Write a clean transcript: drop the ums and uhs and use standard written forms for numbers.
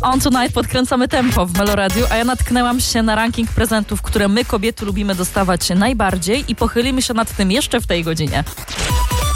On Tonight podkręcamy tempo w Meloradiu, a ja natknęłam się na ranking prezentów, które my kobiety lubimy dostawać najbardziej i pochylimy się nad tym jeszcze w tej godzinie.